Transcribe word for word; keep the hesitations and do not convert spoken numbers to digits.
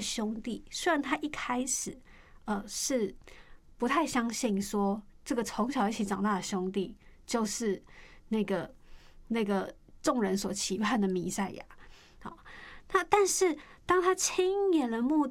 兄弟，虽然他一开始呃是不太相信说这个从小一起长大的兄弟就是那个那个众人所期盼的弥赛亚。好，那但是当他亲眼了目